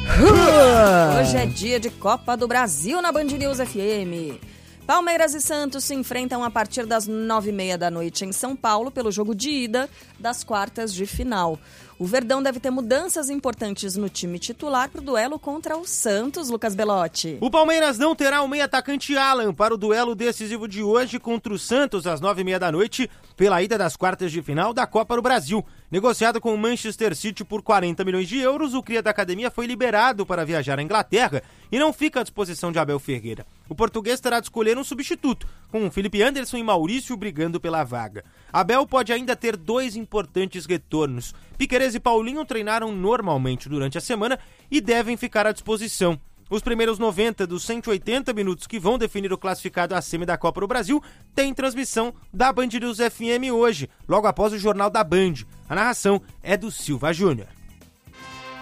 Hoje é dia de Copa do Brasil na Band News FM. Palmeiras e Santos se enfrentam a partir das 9h30 da noite em São Paulo pelo jogo de ida das quartas de final. O Verdão deve ter mudanças importantes no time titular para o duelo contra o Santos, Lucas Belotti. O Palmeiras não terá o meio-atacante Alan para o duelo decisivo de hoje contra o Santos às 9h30 da noite pela ida das quartas de final da Copa do Brasil. Negociado com o Manchester City por 40 milhões de euros, o cria da academia foi liberado para viajar à Inglaterra e não fica à disposição de Abel Ferreira. O português terá de escolher um substituto, com Felipe Anderson e Maurício brigando pela vaga. Abel pode ainda ter 2 importantes retornos. Piquerez e Paulinho treinaram normalmente durante a semana e devem ficar à disposição. Os primeiros 90 dos 180 minutos que vão definir o classificado à semi da Copa do Brasil têm transmissão da Band News FM hoje, logo após o Jornal da Band. A narração é do Silva Júnior.